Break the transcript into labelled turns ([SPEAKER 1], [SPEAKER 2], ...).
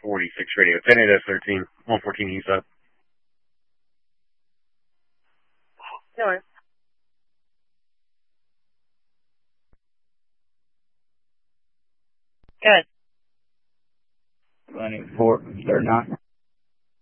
[SPEAKER 1] 46 radio. 10-8S13, 114 east up.
[SPEAKER 2] No worries. Good.
[SPEAKER 3] Running 4, 39.